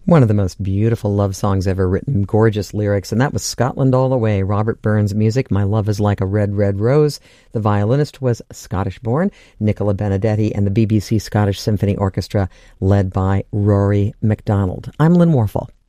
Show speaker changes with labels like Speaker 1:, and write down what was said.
Speaker 1: One of the most beautiful love songs ever written, gorgeous lyrics, and that was Scotland All the Way, Robert Burns' music. My Love is Like a Red, Red Rose. The violinist was Scottish-born Nicola Benedetti, and the BBC Scottish Symphony Orchestra led by Rory MacDonald. I'm Lynn Warfel.